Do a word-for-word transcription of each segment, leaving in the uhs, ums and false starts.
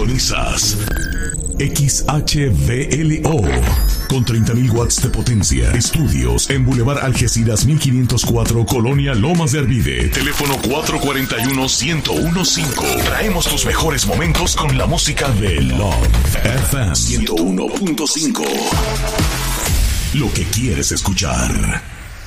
Sintonizas X H V L O con treinta mil watts de potencia. Estudios en Boulevard Algeciras mil quinientos cuatro, Colonia Lomas de Arvide. Teléfono cuatro cuatro uno, uno cero uno cinco. Traemos tus mejores momentos con la música de Love F M ciento uno punto cinco. Lo que quieres escuchar.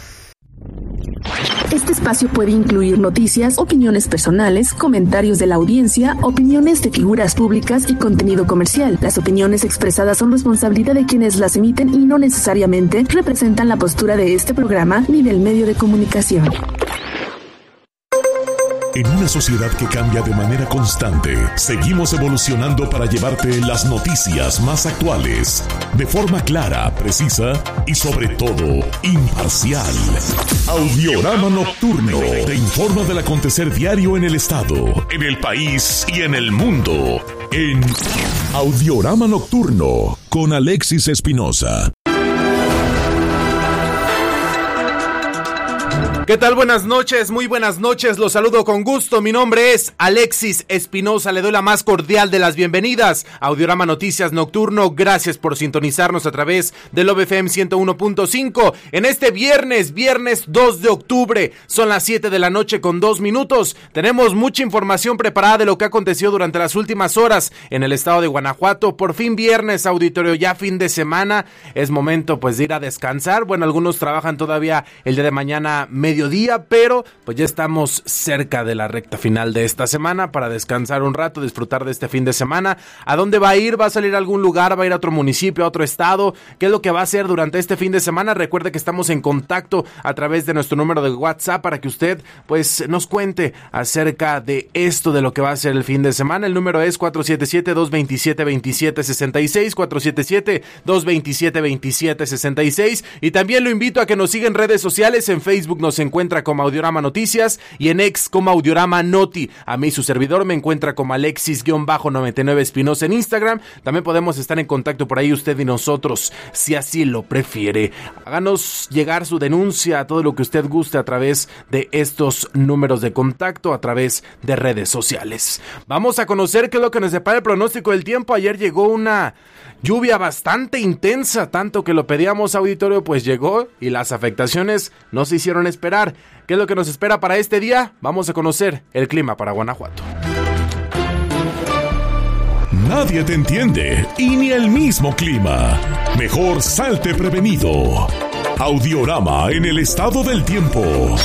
Este espacio puede incluir noticias, opiniones personales, comentarios de la audiencia, opiniones de figuras públicas y contenido comercial. Las opiniones expresadas son responsabilidad de quienes las emiten y no necesariamente representan la postura de este programa ni del medio de comunicación. En una sociedad que cambia de manera constante, seguimos evolucionando para llevarte las noticias más actuales, de forma clara, precisa y sobre todo, imparcial. Audiorama Nocturno te informa del acontecer diario en el estado, en el país y en el mundo. En Audiorama Nocturno, con Alexis Espinosa. ¿Qué tal? Buenas noches, muy buenas noches, los saludo con gusto, mi nombre es Alexis Espinosa, le doy la más cordial de las bienvenidas a Audiorama Noticias Nocturno, gracias por sintonizarnos a través de Love F M ciento uno punto cinco, en este viernes, viernes dos de octubre, son las siete de la noche con dos minutos, tenemos mucha información preparada de lo que ha acontecido durante las últimas horas en el estado de Guanajuato, por fin viernes, auditorio, ya fin de semana, es momento pues de ir a descansar, bueno, algunos trabajan todavía el día de mañana medio día, pero pues ya estamos cerca de la recta final de esta semana para descansar un rato, disfrutar de este fin de semana. ¿A dónde va a ir? ¿Va a salir a algún lugar? ¿Va a ir a otro municipio, a otro estado? ¿Qué es lo que va a hacer durante este fin de semana? Recuerde que estamos en contacto a través de nuestro número de WhatsApp para que usted pues nos cuente acerca de esto, de lo que va a ser el fin de semana. El número es cuatro siete siete, dos dos siete, dos siete seis seis, cuatro siete siete, dos dos siete, dos siete seis seis, y también lo invito a que nos siga en redes sociales. En Facebook nos encuentra como Audiorama Noticias y en X como Audiorama Noti. A mí su servidor me encuentra como Alexis noventa y nueve Espinosa en Instagram. También podemos estar en contacto por ahí usted y nosotros, si así lo prefiere. Háganos llegar su denuncia, todo lo que usted guste a través de estos números de contacto, a través de redes sociales. Vamos a conocer qué es lo que nos depara el pronóstico del tiempo. Ayer llegó una lluvia bastante intensa, tanto que lo pedíamos, auditorio, pues llegó y las afectaciones no se hicieron esperar. ¿Qué es lo que nos espera para este día? Vamos a conocer el clima para Guanajuato. Nadie te entiende y ni el mismo clima. Mejor salte prevenido. Audiorama en el estado del tiempo.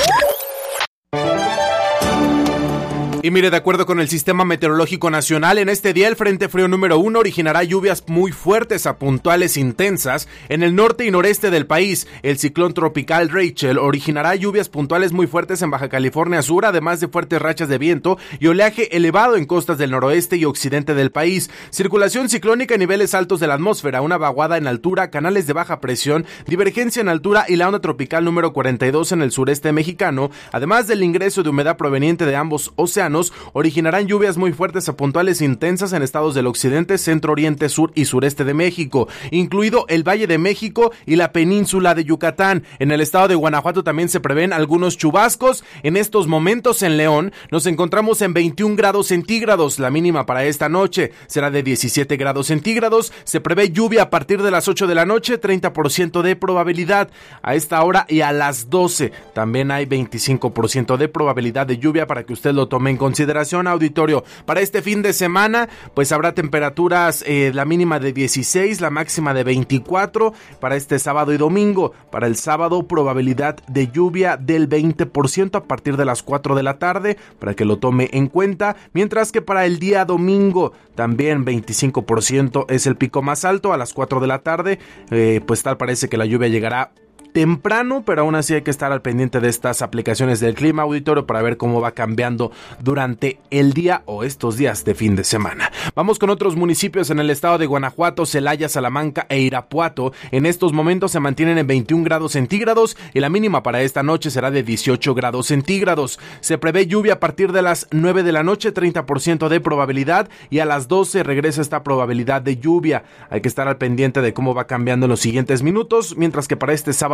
Y mire, de acuerdo con el Sistema Meteorológico Nacional, en este día el Frente Frío número uno originará lluvias muy fuertes a puntuales intensas en el norte y noreste del país. El ciclón tropical Rachel originará lluvias puntuales muy fuertes en Baja California Sur, además de fuertes rachas de viento y oleaje elevado en costas del noroeste y occidente del país. Circulación ciclónica en niveles altos de la atmósfera, una vaguada en altura, canales de baja presión, divergencia en altura y la onda tropical número cuarenta y dos en el sureste mexicano, además del ingreso de humedad proveniente de ambos océanos, originarán lluvias muy fuertes a puntuales intensas en estados del occidente, centro, oriente, sur y sureste de México, incluido el Valle de México y la península de Yucatán. En el estado de Guanajuato también se prevén algunos chubascos. En estos momentos en León nos encontramos en veintiún grados centígrados. La mínima para esta noche será de diecisiete grados centígrados. Se prevé lluvia a partir de las ocho de la noche, treinta por ciento de probabilidad a esta hora, y a las doce también hay veinticinco por ciento de probabilidad de lluvia para que usted lo tome en consideración, auditorio. Para este fin de semana pues habrá temperaturas, eh, la mínima de dieciséis, la máxima de veinticuatro para este sábado y domingo. Para el sábado, probabilidad de lluvia del veinte por ciento a partir de las cuatro de la tarde, para que lo tome en cuenta, mientras que para el día domingo también veinticinco por ciento es el pico más alto a las cuatro de la tarde. Eh, pues tal parece que la lluvia llegará temprano, pero aún así hay que estar al pendiente de estas aplicaciones del clima, auditorio, para ver cómo va cambiando durante el día o estos días de fin de semana. Vamos con otros municipios en el estado de Guanajuato. Celaya, Salamanca e Irapuato en estos momentos se mantienen en veintiún grados centígrados y la mínima para esta noche será de dieciocho grados centígrados. Se prevé lluvia a partir de las nueve de la noche, treinta por ciento de probabilidad, y a las doce regresa esta probabilidad de lluvia. Hay que estar al pendiente de cómo va cambiando en los siguientes minutos, mientras que para este sábado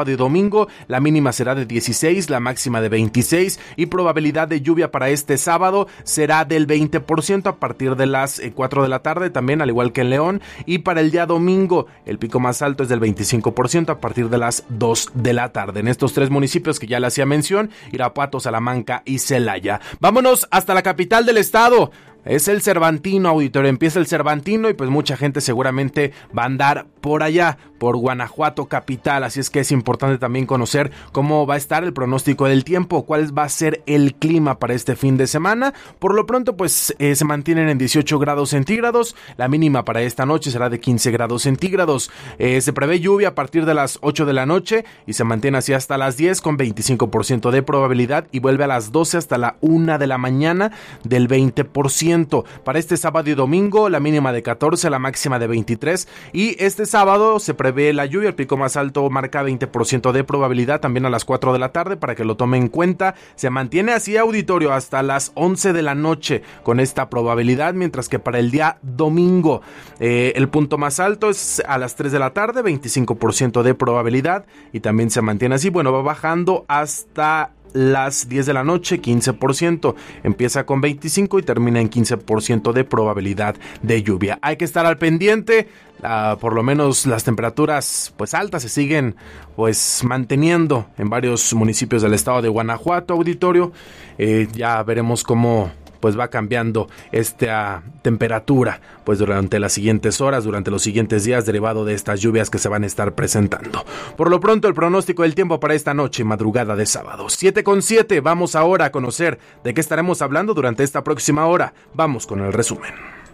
sábado y domingo, la mínima será de dieciséis, la máxima de veintiséis y probabilidad de lluvia para este sábado será del veinte por ciento a partir de las cuatro de la tarde, también al igual que en León, y para el día domingo el pico más alto es del veinticinco por ciento a partir de las dos de la tarde. En estos tres municipios que ya le hacía mención, Irapuato, Salamanca y Celaya. Vámonos hasta la capital del estado. Es el Cervantino, auditorio, empieza el Cervantino y pues mucha gente seguramente va a andar por allá, por Guanajuato capital, así es que es importante también conocer cómo va a estar el pronóstico del tiempo, cuál va a ser el clima para este fin de semana. Por lo pronto pues eh, se mantienen en dieciocho grados centígrados, la mínima para esta noche será de quince grados centígrados, eh, se prevé lluvia a partir de las ocho de la noche y se mantiene así hasta las diez con veinticinco por ciento de probabilidad y vuelve a las doce hasta la una de la mañana del veinte por ciento. Para este sábado y domingo, la mínima de catorce, la máxima de veintitrés y este sábado se prevé la lluvia, el pico más alto marca veinte por ciento de probabilidad también a las cuatro de la tarde para que lo tome en cuenta. Se mantiene así, auditorio, hasta las once de la noche con esta probabilidad, mientras que para el día domingo eh, el punto más alto es a las tres de la tarde, veinticinco por ciento de probabilidad y también se mantiene así, bueno, va bajando hasta las diez de la noche, quince por ciento, empieza con veinticinco y termina en quince por ciento de probabilidad de lluvia. Hay que estar al pendiente, uh, por lo menos las temperaturas pues altas se siguen pues manteniendo en varios municipios del estado de Guanajuato, auditorio, eh, ya veremos cómo pues va cambiando esta temperatura pues durante las siguientes horas, durante los siguientes días, derivado de estas lluvias que se van a estar presentando. Por lo pronto, el pronóstico del tiempo para esta noche y madrugada de sábado. siete con siete, vamos ahora a conocer de qué estaremos hablando durante esta próxima hora. Vamos con el resumen.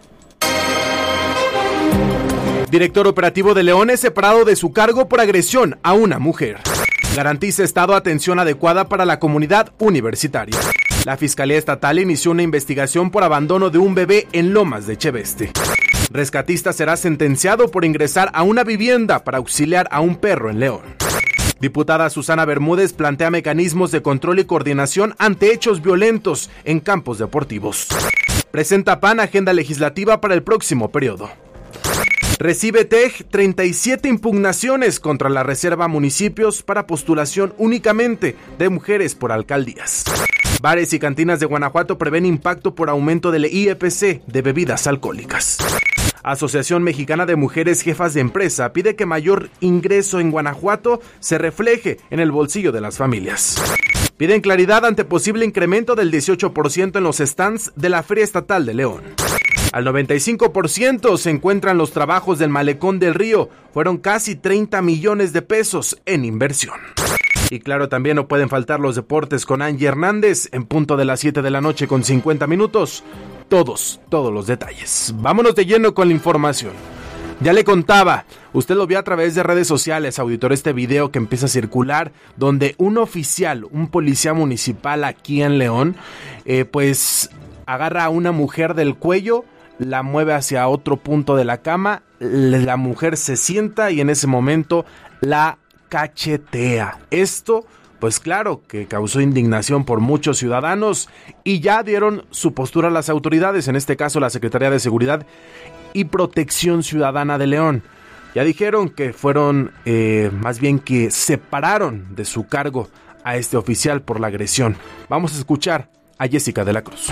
Director operativo de León es separado de su cargo por agresión a una mujer. Garantiza Estado atención adecuada para la comunidad universitaria. La Fiscalía Estatal inició una investigación por abandono de un bebé en Lomas de Cheveste. Rescatista será sentenciado por ingresar a una vivienda para auxiliar a un perro en León. Diputada Susana Bermúdez plantea mecanismos de control y coordinación ante hechos violentos en campos deportivos. Presenta P A N agenda legislativa para el próximo periodo. Recibe T E G treinta y siete impugnaciones contra la reserva municipios para postulación únicamente de mujeres por alcaldías. Bares y cantinas de Guanajuato prevén impacto por aumento del I E P C de bebidas alcohólicas. Asociación Mexicana de Mujeres Jefas de Empresa pide que mayor ingreso en Guanajuato se refleje en el bolsillo de las familias. Piden claridad ante posible incremento del dieciocho por ciento en los stands de la Feria Estatal de León. Al noventa y cinco por ciento se encuentran los trabajos del Malecón del Río. Fueron casi treinta millones de pesos en inversión. Y claro, también no pueden faltar los deportes con Angie Hernández en punto de las siete de la noche con cincuenta minutos. Todos, todos los detalles. Vámonos de lleno con la información. Ya le contaba, usted lo vio a través de redes sociales, auditor, este video que empieza a circular, donde un oficial, un policía municipal aquí en León, eh, pues agarra a una mujer del cuello, la mueve hacia otro punto de la cama, la mujer se sienta y en ese momento la cachetea. Esto, pues claro, que causó indignación por muchos ciudadanos y ya dieron su postura a las autoridades, en este caso la Secretaría de Seguridad y Protección Ciudadana de León. Ya dijeron que fueron, eh, más bien que separaron de su cargo a este oficial por la agresión. Vamos a escuchar a Jessica de la Cruz.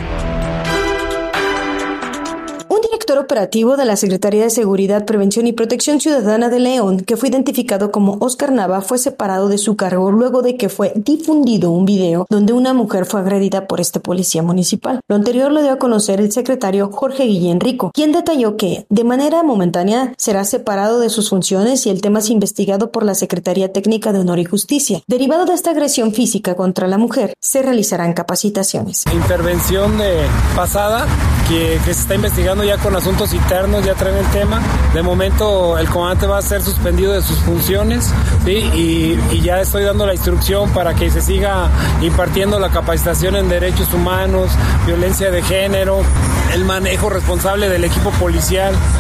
Director operativo de la Secretaría de Seguridad, Prevención y Protección Ciudadana de León, que fue identificado como Óscar Nava, fue separado de su cargo luego de que fue difundido un video donde una mujer fue agredida por este policía municipal. Lo anterior lo dio a conocer el secretario Jorge Guillén Rico, quien detalló que, de manera momentánea, será separado de sus funciones y el tema es investigado por la Secretaría Técnica de Honor y Justicia. Derivado de esta agresión física contra la mujer, se realizarán capacitaciones. Intervención de pasada que, que se está investigando ya con asuntos internos, ya traen el tema. De momento el comandante va a ser suspendido de sus funciones, ¿sí? y, y ya estoy dando la instrucción para que se siga impartiendo la capacitación en derechos humanos, violencia de género, el manejo responsable del equipo policial.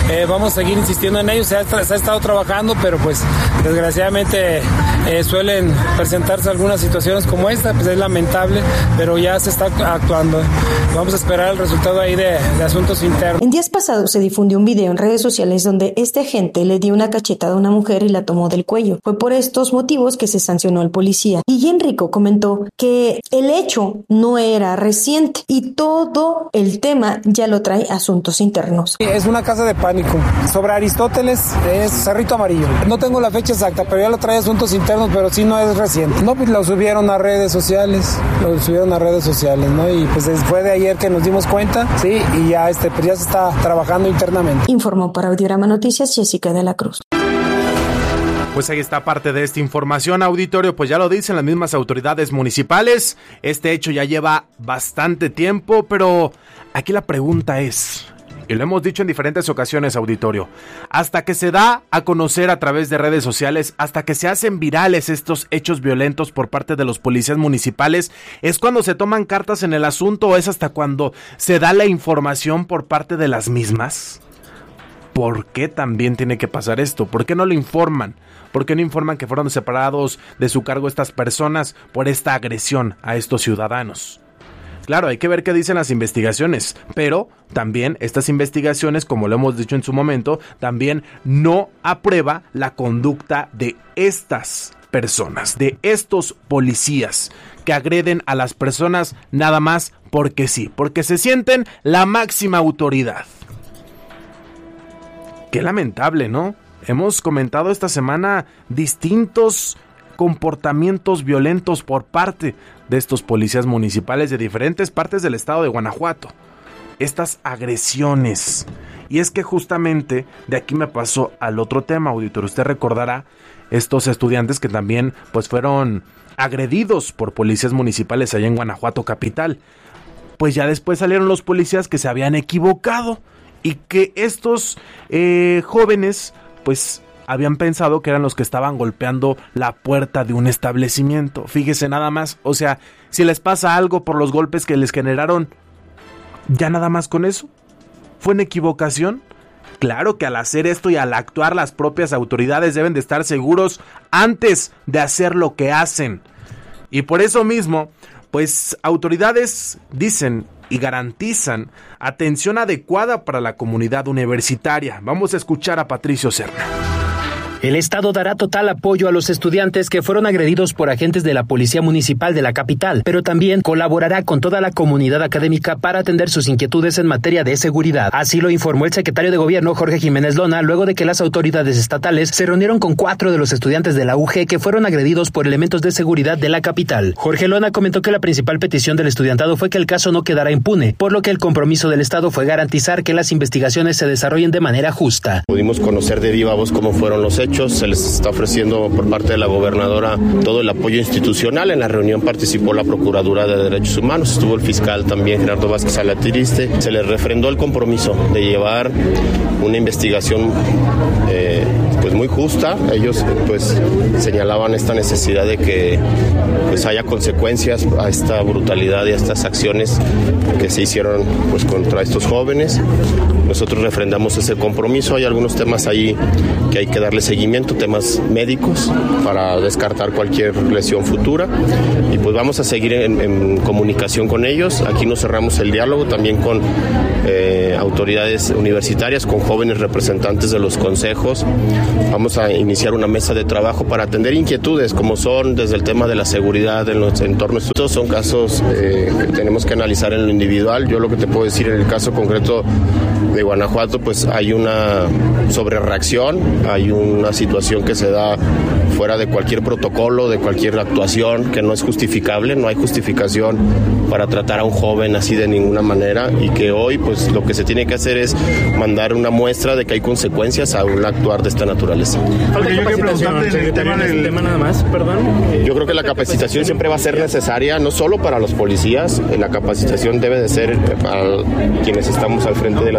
eh, vamos a seguir insistiendo en ello. Se ha, se ha estado trabajando, pero pues desgraciadamente eh, suelen presentarse algunas situaciones como esta, pues es lamentable, pero ya se está actuando. Vamos a esperar el resultado ahí de, de asuntos internos. En días pasados se difundió un video en redes sociales donde este agente le dio una cachetada a una mujer y la tomó del cuello. Fue por estos motivos que se sancionó al policía. Guillén Rico comentó que el hecho no era reciente y todo el tema ya lo trae asuntos internos. Es una casa de pánico. Sobre Aristóteles es Cerrito Amarillo. No tengo la fecha exacta, pero ya lo trae asuntos internos, pero sí no es reciente. No, pues lo subieron a redes sociales, lo subieron a redes sociales, ¿no? Y pues fue de ayer que nos dimos cuenta, sí, y ya este, pues ya se está trabajando internamente. Informó para Audiorama Noticias Jessica de la Cruz. Pues ahí está parte de esta información, auditorio, pues ya lo dicen las mismas autoridades municipales, este hecho ya lleva bastante tiempo, pero aquí la pregunta es, y lo hemos dicho en diferentes ocasiones, auditorio, hasta que se da a conocer a través de redes sociales, hasta que se hacen virales estos hechos violentos por parte de los policías municipales, ¿es cuando se toman cartas en el asunto o es hasta cuando se da la información por parte de las mismas? ¿Por qué también tiene que pasar esto? ¿Por qué no lo informan? ¿Por qué no informan que fueron separados de su cargo estas personas por esta agresión a estos ciudadanos? Claro, hay que ver qué dicen las investigaciones, pero también estas investigaciones, como lo hemos dicho en su momento, también no aprueba la conducta de estas personas, de estos policías que agreden a las personas nada más porque sí, porque se sienten la máxima autoridad. Qué lamentable, ¿no? Hemos comentado esta semana distintos comportamientos violentos por parte de estos policías municipales de diferentes partes del estado de Guanajuato. Estas agresiones. Y es que justamente de aquí me pasó al otro tema, auditor. Usted recordará estos estudiantes que también pues fueron agredidos por policías municipales allá en Guanajuato capital. Pues ya después salieron los policías que se habían equivocado y que estos eh, jóvenes pues habían pensado que eran los que estaban golpeando la puerta de un establecimiento. Fíjese nada más, o sea, si les pasa algo por los golpes que les generaron, ya nada más con eso, ¿fue una equivocación? Claro que al hacer esto y al actuar las propias autoridades deben de estar seguros antes de hacer lo que hacen. Y por eso mismo, pues autoridades dicen y garantizan atención adecuada para la comunidad universitaria. Vamos a escuchar a Patricio Serna. El Estado dará total apoyo a los estudiantes que fueron agredidos por agentes de la Policía Municipal de la capital, pero también colaborará con toda la comunidad académica para atender sus inquietudes en materia de seguridad. Así lo informó el secretario de Gobierno, Jorge Jiménez Lona, luego de que las autoridades estatales se reunieron con cuatro de los estudiantes de la U G que fueron agredidos por elementos de seguridad de la capital. Jorge Lona comentó que la principal petición del estudiantado fue que el caso no quedara impune, por lo que el compromiso del Estado fue garantizar que las investigaciones se desarrollen de manera justa. Pudimos conocer de viva voz cómo fueron los hechos. Se les está ofreciendo por parte de la gobernadora todo el apoyo institucional. En la reunión participó la Procuraduría de Derechos Humanos, estuvo el fiscal también Gerardo Vázquez Alatiriste. Se les refrendó el compromiso de llevar una investigación eh, pues muy justa. Ellos pues señalaban esta necesidad de que pues haya consecuencias a esta brutalidad y a estas acciones que se hicieron pues contra estos jóvenes. Nosotros refrendamos ese compromiso. Hay algunos temas ahí que hay que darle seguimiento, temas médicos para descartar cualquier lesión futura, y pues vamos a seguir en, en comunicación con ellos. Aquí no cerramos el diálogo, también con eh, autoridades universitarias, con jóvenes representantes de los consejos. Vamos a iniciar una mesa de trabajo para atender inquietudes como son desde el tema de la seguridad en los entornos. Estos son casos eh, que tenemos que analizar en lo individual. Yo lo que te puedo decir en el caso concreto de Guanajuato, pues hay una sobrereacción, hay una situación que se da fuera de cualquier protocolo, de cualquier actuación, que no es justificable, no hay justificación para tratar a un joven así de ninguna manera, y que hoy pues lo que se tiene que hacer es mandar una muestra de que hay consecuencias a un actuar de esta naturaleza. Porque yo quiero preguntarte en el tema del tema nada más, perdón. Yo creo que la capacitación siempre va a ser necesaria, no solo para los policías, la capacitación debe de ser para quienes estamos al frente de las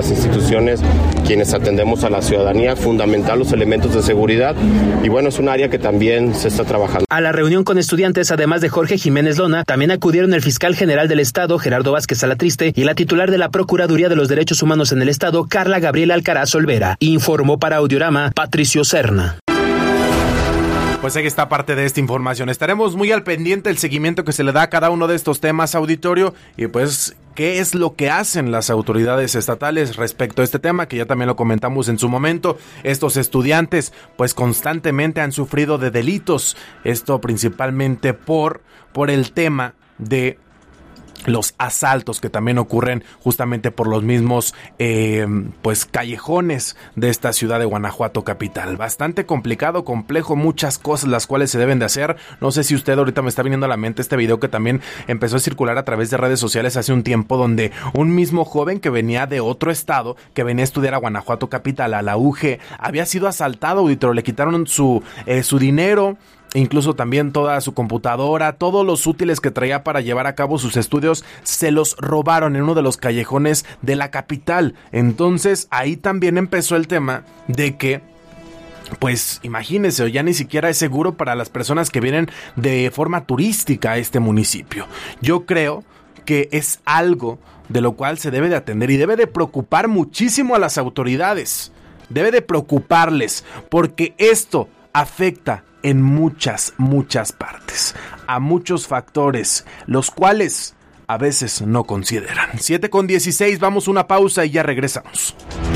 las instituciones quienes atendemos a la ciudadanía, fundamental los elementos de seguridad y bueno, es un área que también se está trabajando. A la reunión con estudiantes, además de Jorge Jiménez Lona, también acudieron el fiscal general del Estado, Gerardo Vázquez Salatriste, y la titular de la Procuraduría de los Derechos Humanos en el Estado, Carla Gabriela Alcaraz Olvera. Informó para Audiorama, Patricio Serna. Pues ahí está parte de esta información. Estaremos muy al pendiente del seguimiento que se le da a cada uno de estos temas, auditorio, y pues qué es lo que hacen las autoridades estatales respecto a este tema, que ya también lo comentamos en su momento. Estos estudiantes pues constantemente han sufrido de delitos, esto principalmente por, por el tema de los asaltos que también ocurren justamente por los mismos eh, pues callejones de esta ciudad de Guanajuato capital. Bastante complicado, complejo, muchas cosas las cuales se deben de hacer. No sé si usted ahorita me está viniendo a la mente este video que también empezó a circular a través de redes sociales hace un tiempo, donde un mismo joven que venía de otro estado, que venía a estudiar a Guanajuato capital, a la U G, había sido asaltado, auditorio, le quitaron su, eh, su dinero, incluso también toda su computadora, todos los útiles que traía para llevar a cabo sus estudios, se los robaron en uno de los callejones de la capital. Entonces ahí también empezó el tema de que, pues imagínense, ya ni siquiera es seguro para las personas que vienen de forma turística a este municipio. Yo creo que es algo de lo cual se debe de atender y debe de preocupar muchísimo a las autoridades. Debe de preocuparles, porque esto afecta en muchas, muchas partes, a muchos factores, los cuales a veces no consideran. siete con dieciséis, vamos a una pausa y ya regresamos.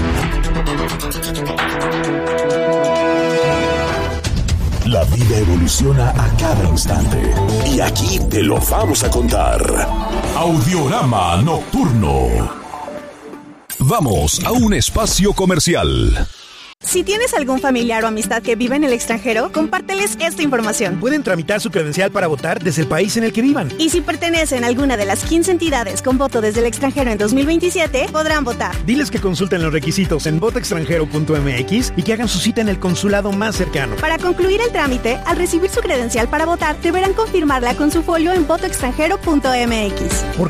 La vida evoluciona a cada instante y aquí te lo vamos a contar. Audiorama Nocturno. Vamos a un espacio comercial. Si tienes algún familiar o amistad que vive en el extranjero, compárteles esta información. Pueden tramitar su credencial para votar desde el país en el que vivan. Y si pertenecen a alguna de las quince entidades con voto desde el extranjero en dos mil veintisiete, podrán votar. Diles que consulten los requisitos en voto extranjero punto m x y que hagan su cita en el consulado más cercano. Para concluir el trámite, al recibir su credencial para votar, deberán confirmarla con su folio en voto extranjero punto m x. Porque